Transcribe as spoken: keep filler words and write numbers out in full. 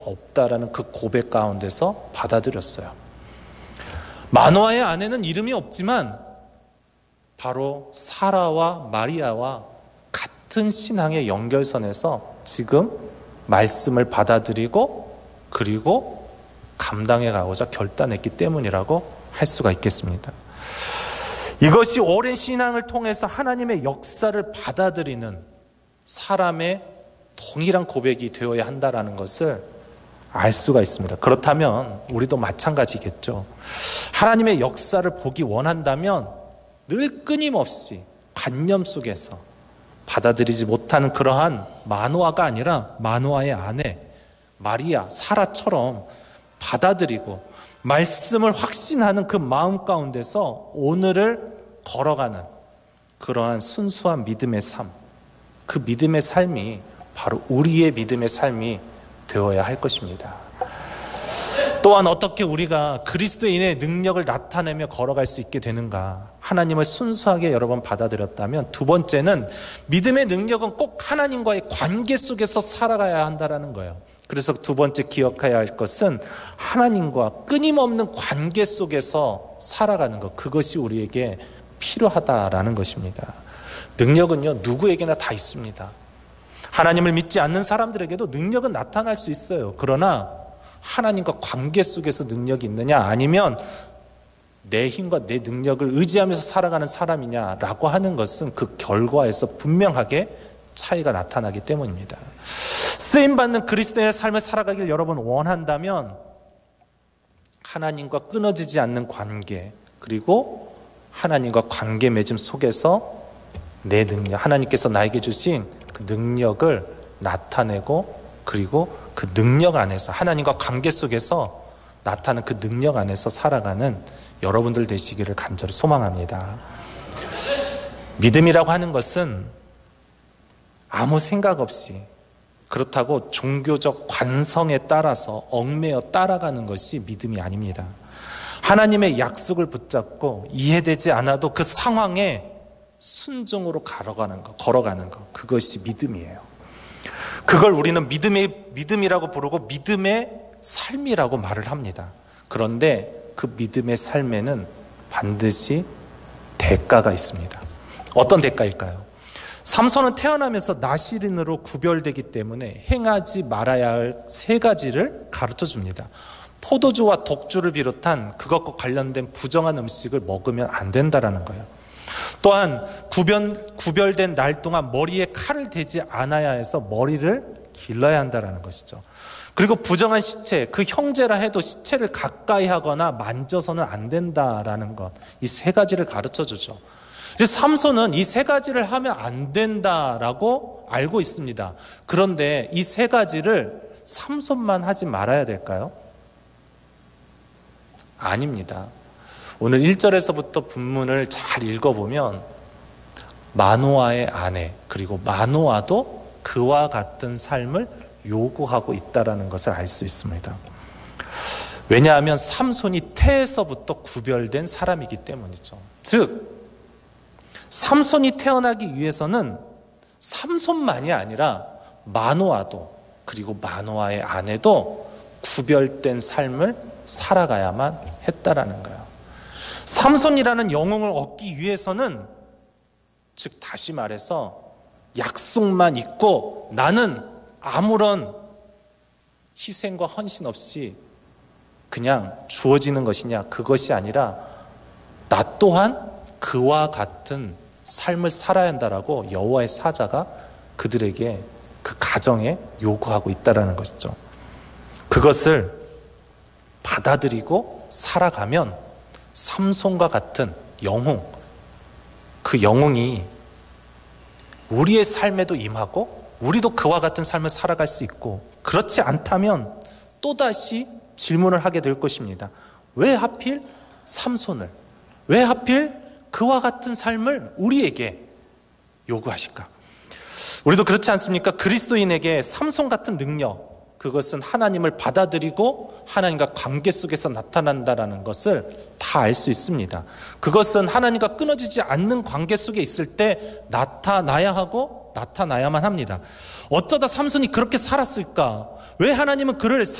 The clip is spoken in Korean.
없다라는 그 고백 가운데서 받아들였어요. 마노아의 아내는 이름이 없지만 바로 사라와 마리아와 같은 신앙의 연결선에서 지금 말씀을 받아들이고 그리고 감당해 가고자 결단했기 때문이라고 할 수가 있겠습니다. 이것이 오랜 신앙을 통해서 하나님의 역사를 받아들이는 사람의 동일한 고백이 되어야 한다는 것을 알 수가 있습니다. 그렇다면 우리도 마찬가지겠죠. 하나님의 역사를 보기 원한다면 늘 끊임없이 관념 속에서 받아들이지 못하는 그러한 마노아가 아니라 마노아의 아내 마리아, 사라처럼 받아들이고 말씀을 확신하는 그 마음 가운데서 오늘을 걸어가는 그러한 순수한 믿음의 삶, 그 믿음의 삶이 바로 우리의 믿음의 삶이 되어야 할 것입니다. 또한 어떻게 우리가 그리스도인의 능력을 나타내며 걸어갈 수 있게 되는가? 하나님을 순수하게 여러 번 받아들였다면, 두 번째는 믿음의 능력은 꼭 하나님과의 관계 속에서 살아가야 한다는 거예요. 그래서 두 번째 기억해야 할 것은 하나님과 끊임없는 관계 속에서 살아가는 것, 그것이 우리에게 필요하다라는 것입니다. 능력은요, 누구에게나 다 있습니다. 하나님을 믿지 않는 사람들에게도 능력은 나타날 수 있어요. 그러나 하나님과 관계 속에서 능력이 있느냐, 아니면 내 힘과 내 능력을 의지하면서 살아가는 사람이냐라고 하는 것은 그 결과에서 분명하게 차이가 나타나기 때문입니다. 쓰임받는 그리스도의 삶을 살아가길 여러분 원한다면 하나님과 끊어지지 않는 관계, 그리고 하나님과 관계 맺음 속에서 내 능력, 하나님께서 나에게 주신 그 능력을 나타내고, 그리고 그 능력 안에서, 하나님과 관계 속에서 나타나는 그 능력 안에서 살아가는 여러분들 되시기를 간절히 소망합니다. 믿음이라고 하는 것은 아무 생각 없이, 그렇다고 종교적 관성에 따라서 얽매여 따라가는 것이 믿음이 아닙니다. 하나님의 약속을 붙잡고 이해되지 않아도 그 상황에 순종으로 걸어가는 것, 걸어가는 것, 그것이 믿음이에요. 그걸 우리는 믿음의, 믿음이라고 부르고 믿음의 삶이라고 말을 합니다. 그런데 그 믿음의 삶에는 반드시 대가가 있습니다. 어떤 대가일까요? 삼손은 태어나면서 나실인으로 구별되기 때문에 행하지 말아야 할 세 가지를 가르쳐 줍니다. 포도주와 독주를 비롯한 그것과 관련된 부정한 음식을 먹으면 안 된다라는 거예요. 또한 구별, 구별된 날 동안 머리에 칼을 대지 않아야 해서 머리를 길러야 한다는 것이죠. 그리고 부정한 시체, 그 형제라 해도 시체를 가까이 하거나 만져서는 안 된다라는 것, 이 세 가지를 가르쳐 주죠. 삼손은 이 세 가지를 하면 안 된다라고 알고 있습니다. 그런데 이 세 가지를 삼손만 하지 말아야 될까요? 아닙니다. 오늘 일 절에서부터 본문을 잘 읽어보면 마노아의 아내, 그리고 마노아도 그와 같은 삶을 요구하고 있다는 것을 알 수 있습니다. 왜냐하면 삼손이 태에서부터 구별된 사람이기 때문이죠. 즉 삼손이 태어나기 위해서는 삼손만이 아니라 마노아도, 그리고 마노아의 아내도 구별된 삶을 살아가야만 했다라는 거예요. 삼손이라는 영웅을 얻기 위해서는, 즉 다시 말해서 약속만 있고 나는 아무런 희생과 헌신 없이 그냥 주어지는 것이냐, 그것이 아니라 나 또한 그와 같은 삶을 살아야 한다라고 여호와의 사자가 그들에게, 그 가정에 요구하고 있다는 것이죠. 그것을 받아들이고 살아가면 삼손과 같은 영웅, 그 영웅이 우리의 삶에도 임하고 우리도 그와 같은 삶을 살아갈 수 있고, 그렇지 않다면 또다시 질문을 하게 될 것입니다. 왜 하필 삼손을, 왜 하필 그와 같은 삶을 우리에게 요구하실까? 우리도 그렇지 않습니까? 그리스도인에게 삼손 같은 능력, 그것은 하나님을 받아들이고 하나님과 관계 속에서 나타난다는 것을 다 알 수 있습니다. 그것은 하나님과 끊어지지 않는 관계 속에 있을 때 나타나야 하고 나타나야만 합니다. 어쩌다 삼손이 그렇게 살았을까? 왜 하나님은 그를